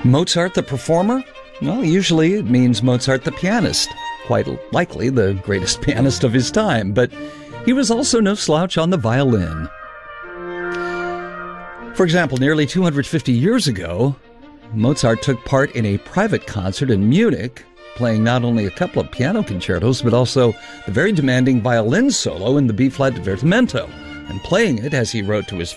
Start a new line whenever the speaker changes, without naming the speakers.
Mozart the performer? Well, usually it means Mozart the pianist, quite likely the greatest pianist of his time, but he was also no slouch on the violin. For example, nearly 250 years ago, Mozart took part in a private concert in Munich, playing not only a couple of piano concertos, but also the very demanding violin solo in the B-flat divertimento, and playing it, as he wrote to his